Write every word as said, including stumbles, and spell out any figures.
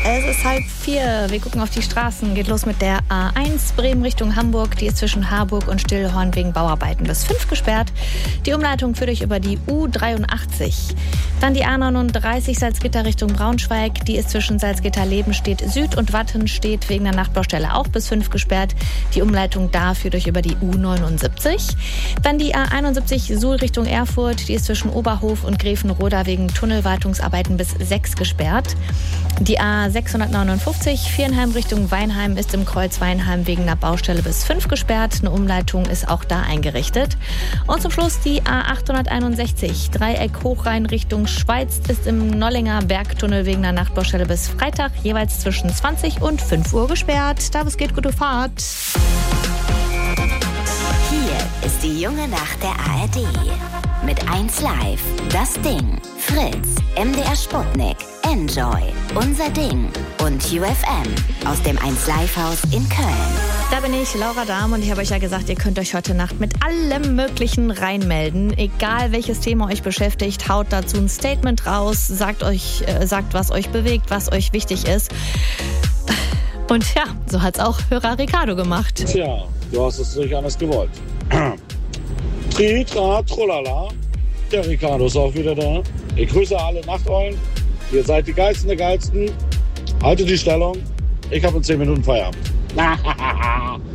Es ist halb vier. Wir gucken auf die Straßen. Geht los mit der A eins Bremen Richtung Hamburg. Die ist zwischen Harburg und Stillhorn wegen Bauarbeiten bis fünf gesperrt. Die Umleitung führt euch über die U dreiundachtzig. Dann die A neununddreißig Salzgitter Richtung Braunschweig. Die ist zwischen Salzgitter-Lebenstedt Süd und Wattenstedt wegen der Nachtbaustelle auch bis fünf gesperrt. Die Umleitung da führt euch über die U neunundsiebzig. Dann die A einundsiebzig Suhl Richtung Erfurt. Die ist zwischen Oberhof und Grevenroda wegen Tunnelwartungsarbeiten bis sechs gesperrt. Die A sechshundertneunundfünfzig Viernheim Richtung Weinheim ist im Kreuz Weinheim wegen einer Baustelle bis fünf gesperrt. Eine Umleitung ist auch da eingerichtet. Und zum Schluss die A achthunderteinundsechzig Dreieck Hochrhein Richtung Schweiz ist im Nollinger Bergtunnel wegen einer Nachtbaustelle bis Freitag jeweils zwischen zwanzig und fünf Uhr gesperrt. Davis geht, gute Fahrt. Hier ist die junge Nacht der A R D. Mit eins Live, Das Ding, Fritz, M D R Sputnik, Enjoy, Unser Ding und U F M aus dem eins Live Haus in Köln. Da bin ich, Laura Dahm, und ich habe euch ja gesagt, ihr könnt euch heute Nacht mit allem Möglichen reinmelden. Egal welches Thema euch beschäftigt, haut dazu ein Statement raus, sagt euch, äh, sagt, was euch bewegt, was euch wichtig ist. Und ja, so hat's auch Hörer Ricardo gemacht. Tja, du hast es nicht anders gewollt. Tri, tra, trolala. Der Ricardo ist auch wieder da. Ich grüße alle Nachteulen. Ihr seid die Geilsten der Geilsten. Haltet die Stellung. Ich habe in zehn Minuten Feierabend.